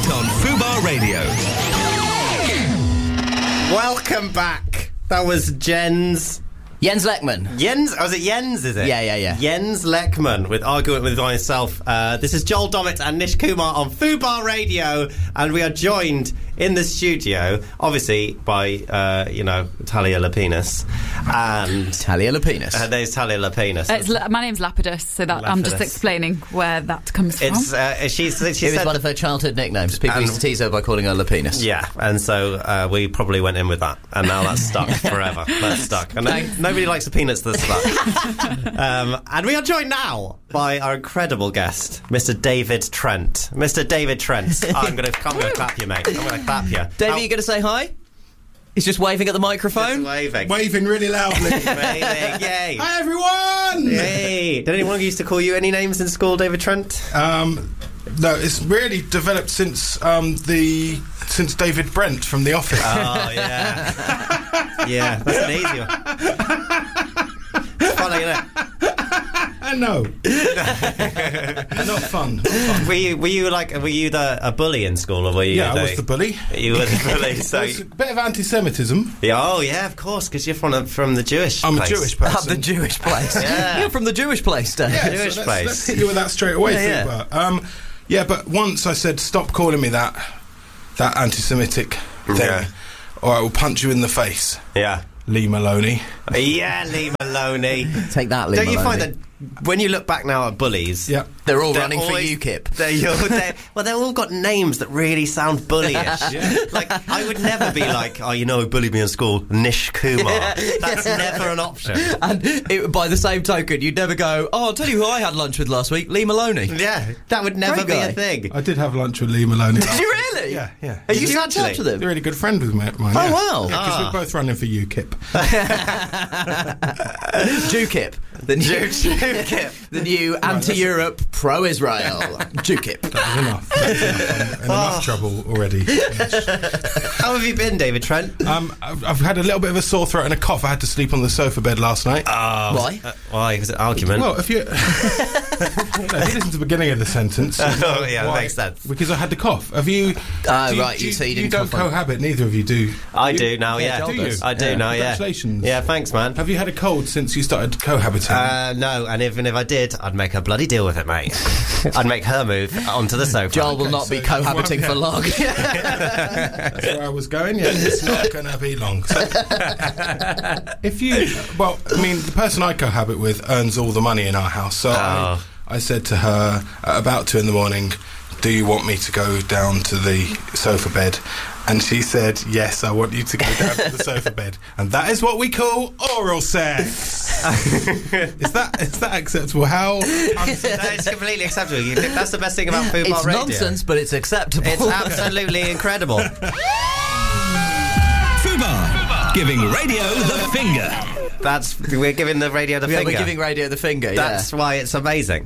Select on Fubar Radio. Welcome back. That was Jens Lekman. Was it Jens, is it? Yeah. Jens Lekman with Argument with Myself. This is Joel Dommett and Nish Kumar on Fubar Radio, and we are joined in the studio, obviously, by, Talia Lapinus. And Talia Lapinus. Her name's Talia Lapinus. My name's Lapidus, so that I'm just explaining where that comes from. She It was said one of her childhood nicknames. People used to tease her by calling her Lapinus. Yeah, and so we probably went in with that, and now that's stuck forever. That's stuck. And nobody likes the peanuts that's stuck. And we are joined now by our incredible guest, Mr. David Trent. Mr. David Trent. I'm going to clap you, mate. I'm going to clap you. David, you going to say hi? He's just waving at the microphone. Just Waving really loudly. Waving, yay. Hi, everyone! Hey. Did anyone used to call you any names in school, David Trent? No, it's really developed since David Brent from The Office. Oh, yeah. Yeah, that's an easy one. It's funny, isn't it? No. Not fun. Were you a bully in school, or were you? Yeah, I was the bully. You were the bully. So There's a bit of anti-Semitism. yeah, oh yeah, of course, because you're from the Jewish. I'm place. a Jewish person. The Jewish place. Yeah. You're from the Jewish place, Dave. Yeah, Jewish so place. let's hit you with that straight away. Yeah, Fubar. But once I said, stop calling me that anti-Semitic thing, Yeah. or I will punch you in the face. Yeah. Lee Maloney. Yeah, Lee Maloney. Take that, Lee Don't you Maloney. find that when you look back now at bullies, Yeah. They're all they're running always- for UKIP. they've all got names that really sound bullyish. Yeah. Like, I would never be like, who bullied me in school? Nish Kumar. That's never an option. And by the same token, you'd never go, I'll tell you who I had lunch with last week, Lee Maloney. Yeah, that would never Great be guy. a thing. I did have lunch with Lee Maloney. Did you really? Yeah. Are you Did you still in touch actually? with him? He's a really good friend with mine. Oh, wow. Because we're both running for UKIP. JUKIP. The new anti-Europe, pro-Israel. JUKIP. That's enough. I'm in enough trouble already. How have you been, David Trent? I've had a little bit of a sore throat and a cough. I had to sleep on the sofa bed last night. Why? Why? Was it argument? Well, if you if you listen to the beginning of the sentence, Oh, yeah, that why. makes sense. Because I had the cough. Have you? Right, you so you didn't don't cough on- cohabit. Neither of you do. I do now, yeah. Do you? I do now, yeah. Congratulations. Yeah, thanks, man. Have you had a cold since you started cohabiting? No, and even if I did, I'd make a bloody deal with it, mate. I'd make her move onto the sofa. Joel will not be so- cohabiting for long. That's where I was going. Yeah, it's not going to be long. So, the person I cohabit with earns all the money in our house. So I said to her at about 2 a.m, do you want me to go down to the sofa bed? And she said, yes, I want you to go down to the sofa bed. And that is what we call oral sex. Is that acceptable? How? That is completely acceptable. That's the best thing about Fubar It's Radio. nonsense, but it's acceptable. It's absolutely incredible. Fubar, giving radio the finger. We're giving the radio the finger. We're giving radio the finger, That's why it's amazing.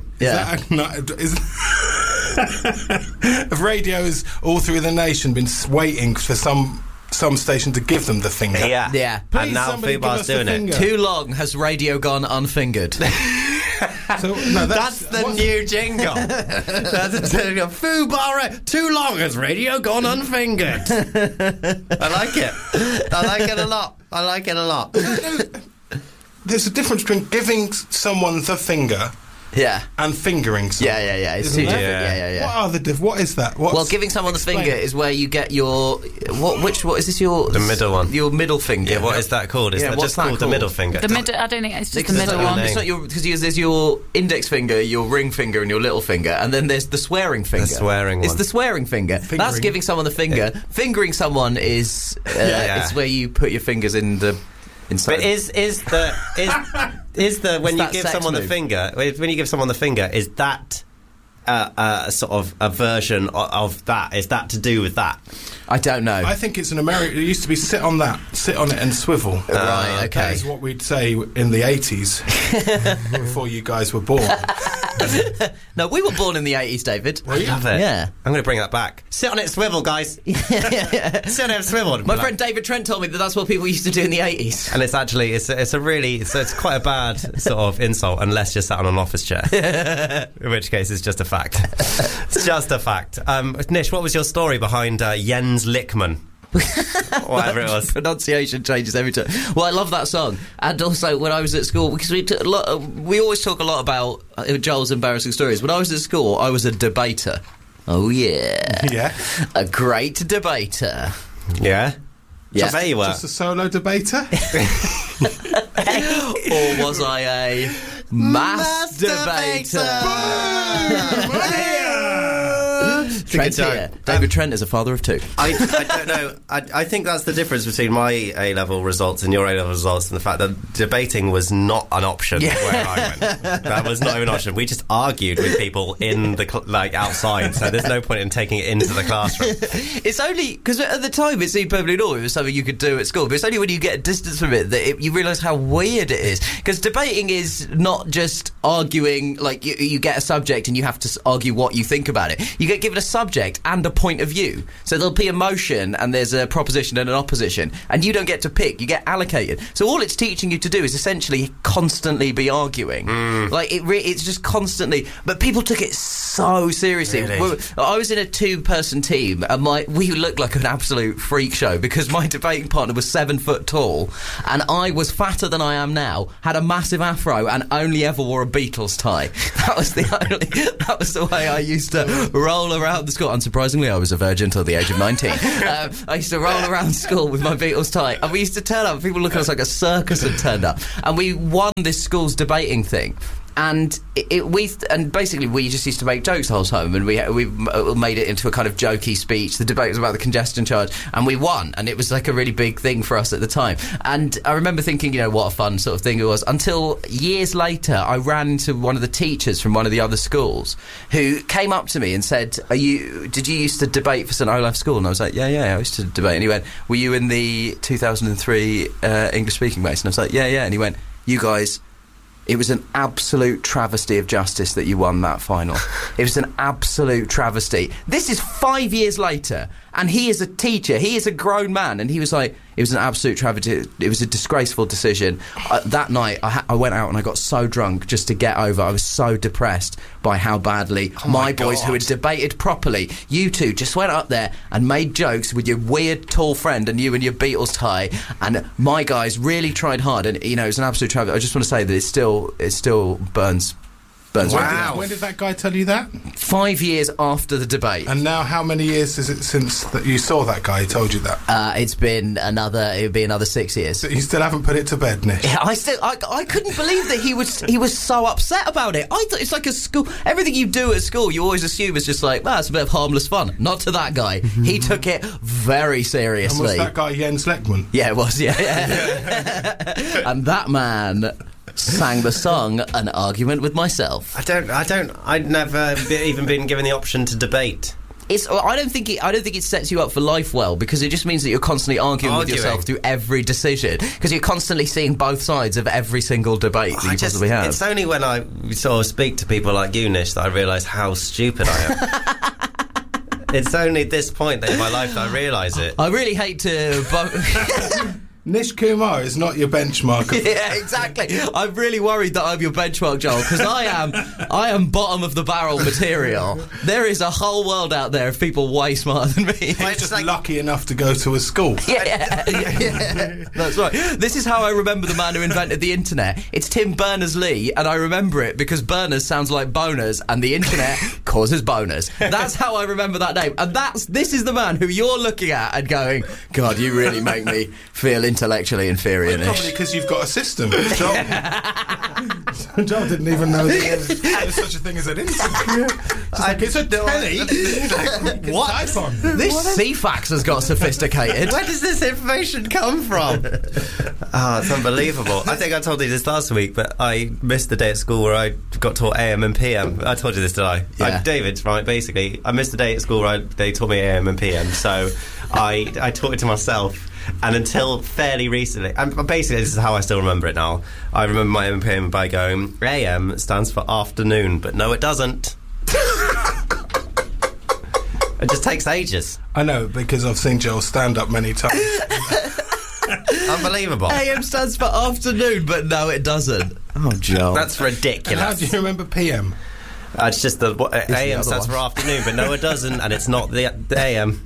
Have radios all through the nation been waiting for some station to give them the finger? Yeah. Yeah. Please, And now somebody give Fubar's us the doing it. finger. Too long has radio gone unfingered. So, no, That's the new jingle. That's the jingle. Fubar. Too long has radio gone unfingered. I like it. I like it a lot. There's a difference between giving someone the finger Yeah. and fingering someone. Yeah. It's Isn't too it? different. Yeah. What are the what is that? Well, giving someone the finger is where you get your what is this your The middle one. Your middle finger. Yeah, what is that called? Is Yeah, that what's just that called the called? middle finger? I don't think it's just Because the it's middle not one. It's not your because there's your index finger, your ring finger, and your little finger, and then there's the swearing finger. swearing It's one. the swearing finger. That's giving someone the finger. Fingering someone is it's where you put your fingers in the. Inside. But is the when you that give sex someone move? the finger, when you give someone the finger, is that sort of a version of that? Is that to do with that? I don't know. I think it's an American. It used to be sit on it and swivel. Right, okay. That is what we'd say in the 80s before you guys were born. No, we were born in the 80s, David. Well, you love it. Yeah. I'm going to bring that back. Sit on it, swivel, guys. Sit on it, swivel. My friend David Trent told me that that's what people used to do in the 80s. And it's actually, it's quite a bad sort of insult unless you're sat on an office chair. In which case, it's just a fact. It's just a fact. Nish, what was your story behind Jens Lickman? Whatever it was. Pronunciation changes every time. Well, I love that song. And also, when I was at school, because we always talk a lot about Joel's embarrassing stories. When I was at school, I was a debater. Oh, yeah. Yeah. A great debater. Yeah? Yeah. So there you were. Just a solo debater? Or was I a mass debater? Trent here. David Trent is a father of two. I don't know. I think that's the difference between my A-level results and your A-level results, and the fact that debating was not an option where I went. That was not even an option. We just argued with people in the outside, so there's no point in taking it into the classroom. It's only because at the time it seemed perfectly normal. It was something you could do at school, but it's only when you get a distance from it that you realise how weird it is. Because debating is not just arguing, like you get a subject and you have to argue what you think about it. You get given a subject and a point of view. So there'll be a motion and there's a proposition and an opposition, and you don't get to pick, you get allocated. So all it's teaching you to do is essentially constantly be arguing. Like it's just constantly, but people took it so seriously. Really? I was in a 2-person team and we looked like an absolute freak show because my debating partner was 7 foot tall and I was fatter than I am now, had a massive afro and only ever wore a Beatles tie. That was the way I used to roll around the school. Unsurprisingly, I was a virgin till the age of 19. I used to roll around school with my Beatles tie, and we used to turn up. People look at us like a circus had turned up, and we won this school's debating thing. And basically we just used to make jokes the whole time, and we made it into a kind of jokey speech. The debate was about the congestion charge, and we won, and it was like a really big thing for us at the time. And I remember thinking, what a fun sort of thing it was, until years later I ran into one of the teachers from one of the other schools who came up to me and said, did you used to debate for St Olaf School? And I was like, yeah, I used to debate. And he went, were you in the 2003 English speaking race? And I was like, yeah. And he went, you guys, it was an absolute travesty of justice that you won that final. It was an absolute travesty. This is 5 years later, and he is a teacher. He is a grown man, and he was like, it was an absolute travesty. It was a disgraceful decision. That night, I went out and I got so drunk just to get over. I was so depressed by how badly my boys, who had debated properly, you two just went up there and made jokes with your weird tall friend and you and your Beatles tie, and my guys really tried hard, and it was an absolute travesty. I just want to say that it still burns. Wow. When did that guy tell you that? 5 years after the debate. And now how many years is it since that you saw that guy who told you that? It would be another 6 years. But you still haven't put it to bed, Nish? Yeah, I couldn't believe that he was so upset about it. I thought it's like a school, everything you do at school you always assume is just like, it's a bit of harmless fun. Not to that guy. He took it very seriously. And was that guy Jens Lekman? Yeah, it was, yeah. And that man sang the song An Argument with Myself. I'd never even been given the option to debate. I don't think it sets you up for life well, because it just means that you're constantly arguing with yourself through every decision, because you're constantly seeing both sides of every single debate that you possibly have. It's only when I sort of speak to people like you, Nish, that I realise how stupid I am. It's only at this point in my life that I realise it. I really hate to... Nish Kumar is not your benchmark. Yeah, exactly. I'm really worried that I'm your benchmark, Joel, because I am bottom of the barrel material. There is a whole world out there of people way smarter than me. He's just lucky enough to go to a school. Yeah. That's right. This is how I remember the man who invented the internet. It's Tim Berners-Lee, and I remember it because burners sounds like boners, and the internet causes boners. That's how I remember that name. And this is the man who you're looking at and going, God, you really make me feel intellectually inferior. Probably because you've got a system. Joel didn't even know that there's such a thing as an internet. It's a telly. What? This CFAX has got sophisticated. Where does this information come from? It's unbelievable. I think I told you this last week, but I missed the day at school where I got taught AM and PM. I told you this, did I? Yeah. David, right, basically, I missed the day at school where they taught me AM and PM, so I taught it to myself. And until fairly recently, and basically this is how I still remember it now. I remember my AM PM by going, AM stands for afternoon, but no, it doesn't. It just takes ages. I know, because I've seen Joel stand up many times. Unbelievable. AM stands for afternoon, but no, it doesn't. Oh, Joel. That's ridiculous. How do you remember PM? It's just the AM stands for afternoon, but no, it doesn't, and it's not the AM.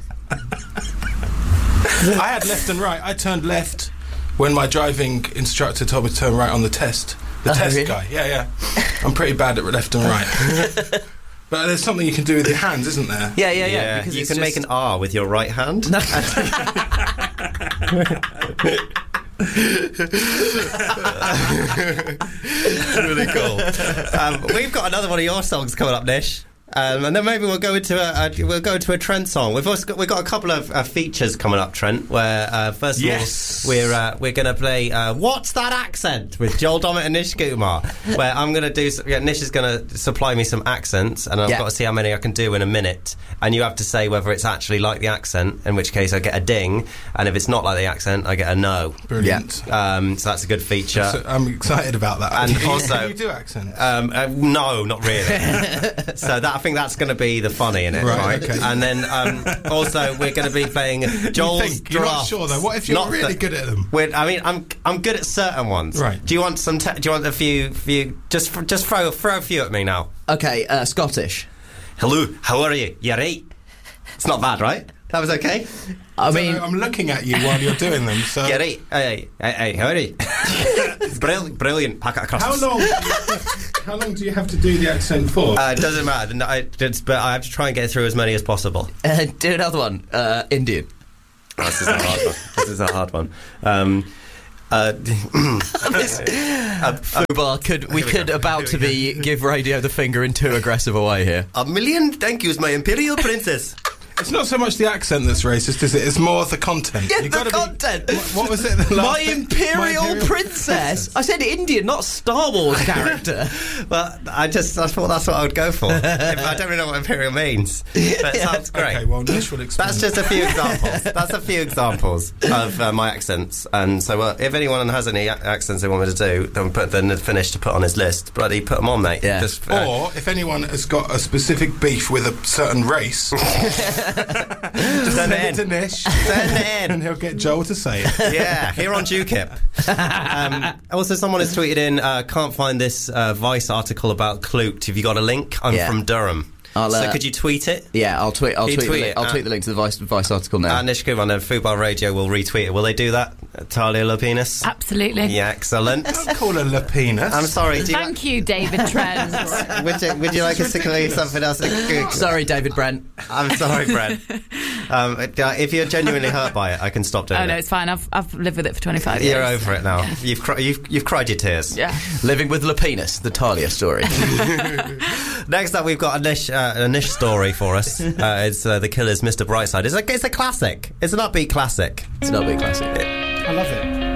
I had left and right. I turned left when my driving instructor told me to turn right on the test. The test really? guy. Yeah. I'm pretty bad at left and right. But there's something you can do with your hands, isn't there? Yeah. Because you can make an R with your right hand. Really cool. We've got another one of your songs coming up, Nish. And then maybe we'll go into a Trent song. We've got a couple of features coming up, Trent. Where first of all we're going to play "What's That Accent" with Joel Dommett and Nish Kumar. Where I'm going to do Nish is going to supply me some accents, and I've got to see how many I can do in a minute. And you have to say whether it's actually like the accent, in which case I get a ding, and if it's not like the accent, I get a no. Brilliant. So that's a good feature. So I'm excited about that. And also, can you do accents? No, not really. So I think that's going to be the funny in it, right? Okay. And then also we're going to be playing Joel's draft. You're not sure though. What if you're really good at them? I'm good at certain ones. Right. Do you want some? Do you want a few? Just throw a few at me now. Okay, Scottish. Hello, how are you? You right? It's not bad, right? That was okay. I mean, I'm looking at you while you're doing them. So You right? Hey, how are you? Brilliant. Pack it across. how long do you have to do the accent for? It doesn't matter. But I have to try and get through as many as possible. do another one. Indian. Oh, this is a hard one. Fubar, we could give radio the finger in too aggressive a way here. A million thank yous, my imperial princess. It's not so much the accent that's racist, is it? It's more the content. Yeah, the content. What was it? My imperial princess. I said Indian, not Star Wars character. Well, I thought that's what I would go for. I don't really know what imperial means, but it sounds great. Okay, well, Nish will explain. That's just a few examples. That's a few examples of my accents. And so, if anyone has any accents they want me to do, then finish to put on his list. Bloody put them on, mate. Yeah. Or if anyone has got a specific beef with a certain race, just send it to Nish. Send it in, and he'll get Joel to say it. Yeah, here on UKIP. Also, someone has tweeted in, can't find this Vice article about Clute. Have you got a link? I'm from Durham. So could you tweet it? Yeah, I'll tweet the link to the Vice article now. Nish Kumar and Fubar Radio will retweet it. Will they do that? Talia Lapinus? Absolutely. Yeah, excellent. Don't call her Lapinus. I'm sorry. Thank you, David Trent. Would you like us to call you something else? Sorry, David Brent. I'm sorry, Brent. If you're genuinely hurt by it, I can stop doing it. Oh no, it's fine. I've lived with it for 25 years. You're over it now. Yeah. You've cried your tears. Yeah. Living with Lapinus, the Talia story. Next up, we've got a Nish story for us. It's The Killers' Mr. Brightside. It's a classic. It's an upbeat classic. It's an upbeat classic. I love it.